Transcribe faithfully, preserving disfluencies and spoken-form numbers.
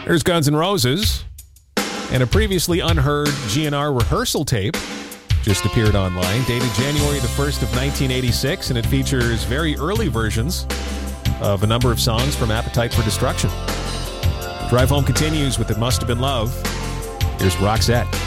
There's Guns N' Roses. And a previously unheard G N R rehearsal tape just appeared online, dated January the first of nineteen eighty-six, and it features very early versions of a number of songs from Appetite for Destruction. Drive Home continues with It Must Have Been Love. Here's Roxette.